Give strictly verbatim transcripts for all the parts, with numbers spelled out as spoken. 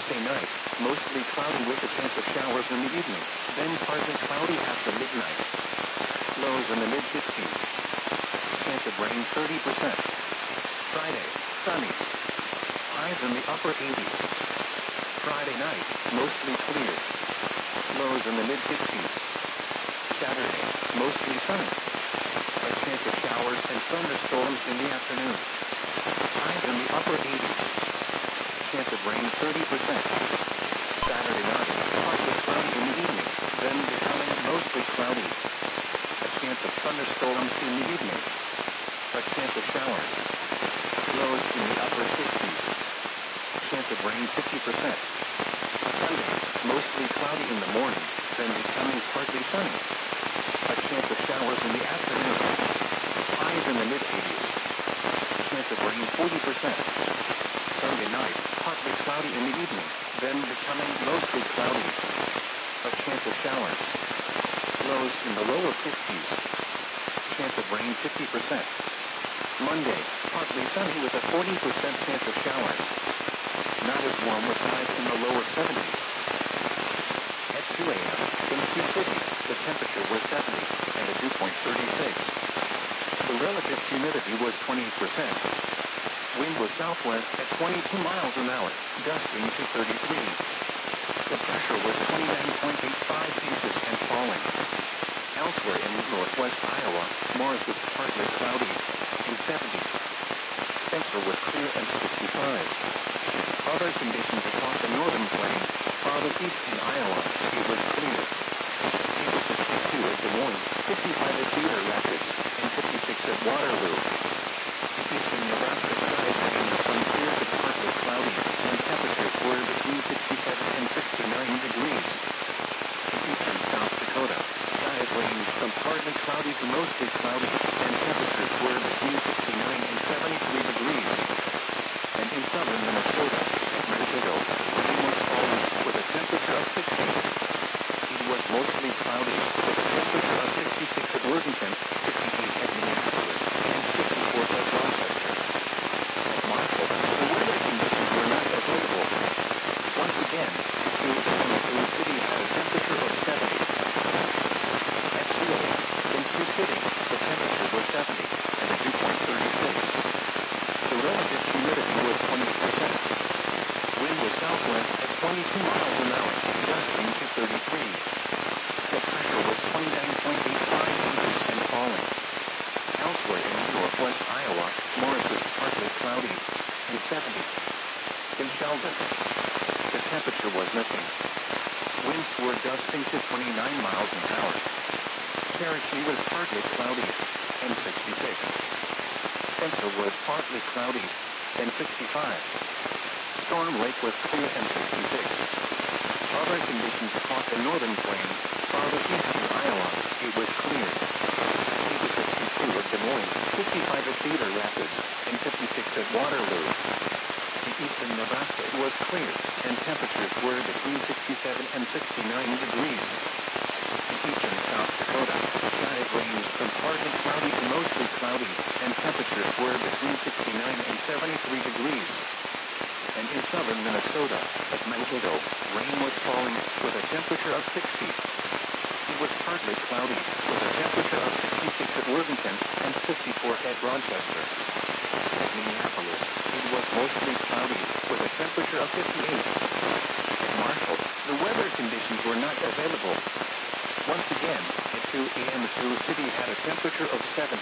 Tuesday night, mostly cloudy with a chance of showers in the evening, then partly cloudy after midnight. Lows in the mid-fifties. Chance of rain thirty percent. Friday, sunny. Highs in the upper eighties. Friday night, mostly clear. Lows in the mid-fifties. Saturday, mostly sunny. A chance of showers and thunderstorms in the afternoon. Highs in the upper eighties. Chance of rain thirty percent. Saturday night, partly cloudy in the evening, then becoming mostly cloudy. A chance of thunderstorms in the evening. A chance of showers. Lows in the upper sixties. Chance of rain fifty percent. Sunday, mostly cloudy in the morning, then becoming partly sunny. A chance of showers in the afternoon. Highs in the mid-eighties. Chance of rain forty percent. Sunday night, partly cloudy in the evening, then becoming mostly cloudy. A chance of showers. Lows in the lower fifties. Chance of rain fifty percent. Monday, partly sunny with a forty percent chance of showers. Not as warm with highs in the lower seventies. At two a m in Sioux City, the temperature was seventy, and the dew point thirty-six. The relative humidity was twenty percent. Wind was southwest at twenty-two miles an hour, gusting to thirty-three. The pressure was twenty-nine point eight five inches and falling. Elsewhere in northwest Iowa, Morris was partly cloudy, and seventy. Spencer was clear and sixty-five. Other conditions across the northern plains, farther east in Iowa, it was clear. It was sixty-two at Des Moines, fifty-five at Cedar Rapids, and fifty-six at Waterloo. Eastern Nebraska skies ranged from clear to partly cloudy, and temperatures were between sixty-seven and sixty-nine degrees. Eastern South Dakota, skies ranged from partly cloudy to mostly cloudy, and temperatures were between sixty-nine and seventy-three degrees. And in southern Minnesota, at Mankato, rain was falling with a temperature of sixty. It was mostly cloudy, with a temperature of sixty-six at Worthington, fifty-eight at Minneapolis, and fifty-four at Rochester. At Marshall, the weather conditions were not available. Once again, Sioux Sioux City had a temperature of seventy. At two a m in Sioux City, the temperature was seventy, and the dew point thirty-six. The relative humidity was twenty percent. Wind was southwest at twenty-two miles an hour, gusting to thirty-three. The pressure was twenty-nine point eight five inches and falling. Elsewhere in northwest Iowa, Morris was partly cloudy, and seventy. In Sheldon, the temperature was nothing. Winds were gusting to twenty-nine miles an hour. Cherokee was partly cloudy, and sixty-six. Spencer was partly cloudy, and sixty-five. Storm Lake was clear and sixty-six. Other conditions across the northern plains, farther east in Iowa, it was clear. It was sixty-two at Des Moines, fifty-five at Cedar Rapids, and fifty-six at Waterloo. In eastern Nebraska it was clear, and temperatures were between sixty-seven and sixty-nine degrees. In eastern South Dakota, skies ranged from partly cloudy to mostly cloudy, and temperatures were between sixty-nine and seventy-three degrees. And in southern Minnesota, at Mankato, rain was falling with a temperature of sixty. It was partly cloudy, with a temperature of sixty-six at Worthington and fifty-four at Rochester. At Minneapolis, it was mostly cloudy, with a temperature of fifty-eight. At Marshall, the weather conditions were not available. Once again, at two a m Sioux City had a temperature of seventy.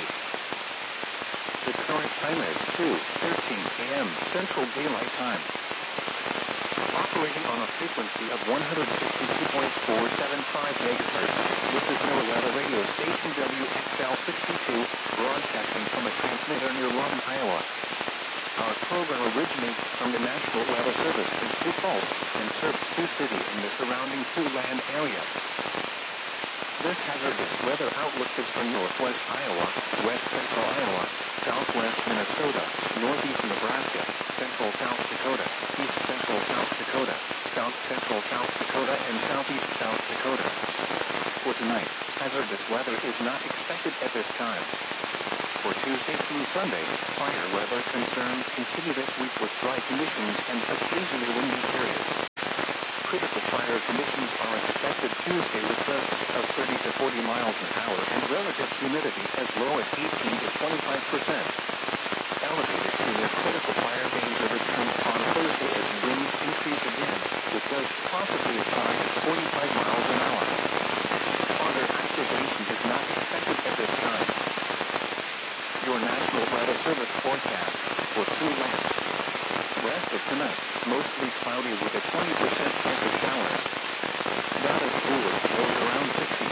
The current time is two thirteen a m Central Daylight Time. Operating on a frequency of one hundred sixty-two point four seven five megahertz, this is NOAA Weather Radio Station W X L sixty-two, broadcasting from a transmitter near Lawton, Iowa. Our program originates from the National Weather Service in Sioux Falls and serves Sioux City and the surrounding Siouxland area. This hazardous weather outlook is for northwest Iowa, west central Iowa, southwest Minnesota, northeast Nebraska, central South Dakota, east central South Dakota, south central South Dakota, and southeast South Dakota. For tonight, hazardous weather is not expected at this time. For Tuesday through Sunday, fire weather concerns continue this week with dry conditions and occasionally windy periods. Critical fire conditions are expected Tuesday with gusts of thirty to forty miles an hour and relative humidity as low as eighteen to twenty-five percent. Elevated to near critical fire danger returns on Thursday as winds increase again, with gusts possibly as high as forty-five miles an hour. Further activation is not expected at this time. Your National Weather Service forecast for Siouxland. Rest of tonight, mostly cloudy with a twenty percent chance of showers. Data cooler, lows around sixty.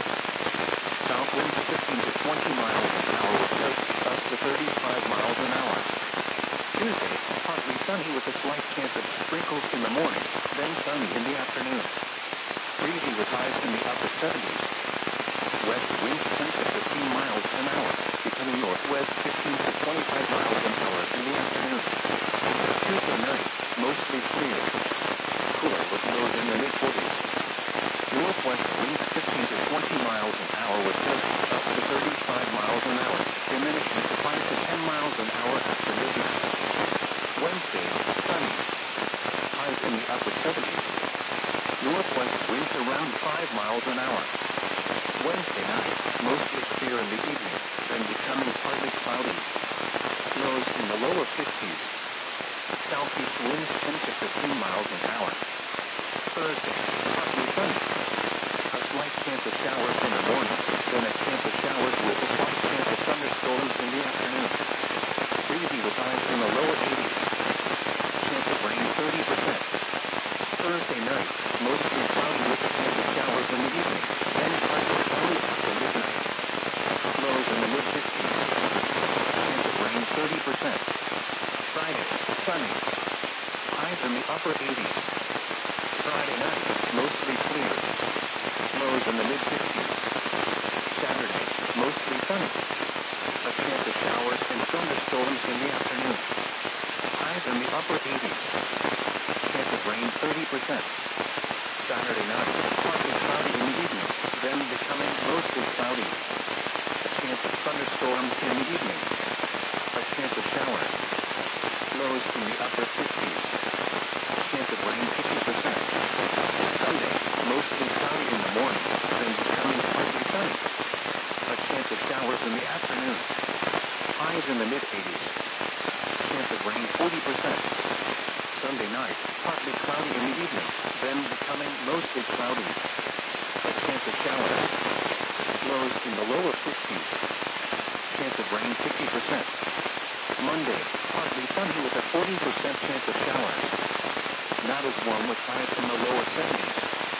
South winds fifteen to twenty miles an hour with gusts up to thirty-five miles an hour. Tuesday, partly sunny with a slight chance of sprinkles in the morning, then sunny in the afternoon. Breezy with highs in the upper seventies. West winds ten to fifteen miles an hour, becoming northwest fifteen to twenty-five miles an hour in the afternoon. Tuesday night, mostly clear. Cooler with lows in the mid forties. Northwest winds fifteen to twenty miles an hour with gusts up to thirty-five miles an hour, diminishing to five to ten miles an hour after midnight. Wednesday, sunny. Highs in the upper seventies. Northwest winds around five miles an hour. Wednesday night, mostly clear in the evening, then becoming partly cloudy. Lows in the lower fifties. Southeast winds ten to fifteen miles an hour. Thursday, partly sunny. A slight chance of showers in the morning, then a chance of showers with a slight chance of thunderstorms in the afternoon. Breezy with highs in the lower eighties. Chance of rain thirty percent. Thursday night, mostly cloudy with a chance of showers in the evening, then partly cloudy after midnight. Lows in the mid fifties. Chance of rain thirty percent. Friday, sunny. Highs in the upper eighties. Friday night, mostly clear. Lows in the mid fifties. Saturday, mostly sunny. A chance of showers and thunderstorms in the afternoon. Highs in the upper eighties. Chance of rain thirty percent. Saturday night, partly cloudy in the evening, then becoming mostly cloudy. A chance of thunderstorms in the evening. A chance of showers. Lows in the upper fifties. Chance of rain fifty percent. Sunday, mostly cloudy in the morning, then becoming partly sunny. A chance of showers in the afternoon. Highs in the mid eighties. Chance of rain forty percent. Sunday night, partly cloudy in the evening, then becoming mostly cloudy. A chance of showers. Lows in the lower fifties. Chance of rain fifty percent. Monday, partly sunny with a forty percent chance of showers. Not as warm with highs in the lower seventies.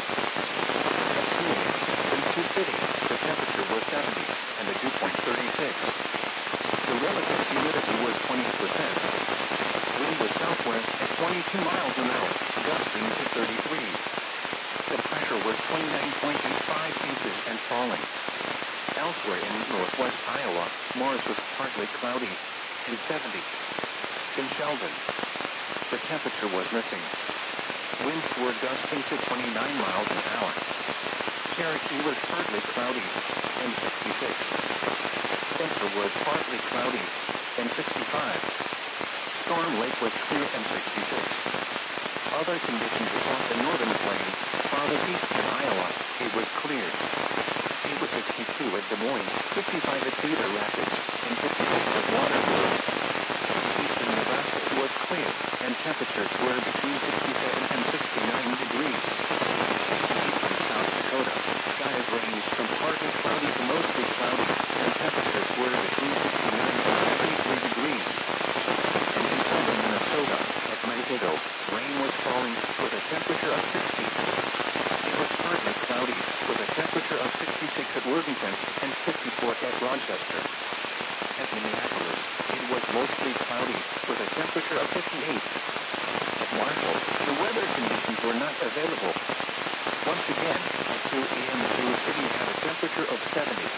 At two a m in Sioux City, the temperature was seventy, and the dew point thirty-six. The relative humidity was twenty percent. Wind was southwest at twenty-two miles an hour, gusting to thirty-three. The pressure was twenty-nine point eight five inches and falling. Elsewhere in northwest Iowa, Morris was partly cloudy and seventy. In Sheldon, the temperature was missing. Winds were gusting to twenty-nine miles an hour. Cherokee was partly cloudy and sixty-six. Spencer was partly cloudy and sixty-five. Storm Lake was clear and sixty-six. Other conditions across the northern plains, farther east in Iowa, it was clear. It was sixty-two at Des Moines, fifty-five at Cedar Rapids, and fifty-six at Waterloo. Eastern Nebraska was clear, and temperatures were between sixty-seven and sixty-nine degrees. Eastern South Dakota, skies ranged from partly cloudy to mostly cloudy, and temperatures were between sixty-nine and seventy-three degrees. And in southern Minnesota, at Mankato, rain was falling with a temperature of sixty. It was partly cloudy, with a temperature of sixty-six at Worthington and fifty-four at Rochester. At Minneapolis, it was mostly cloudy, with a temperature of fifty-eight. At Marshall, the weather conditions were not available. Once again, at two a m Sioux City had a temperature of seventy.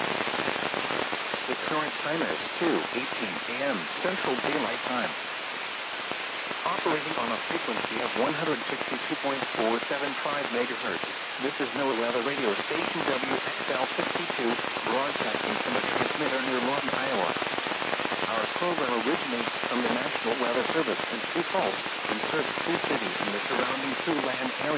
The current time is two eighteen a m Central Daylight Time. Operating on a frequency of one hundred sixty-two point four seven five megahertz, this is NOAA Weather Radio Station W X L sixty-two, broadcasting from a transmitter near Lawton, Iowa. Our program originates from the National Weather Service in Sioux Falls and serves Sioux City and the surrounding Siouxland area.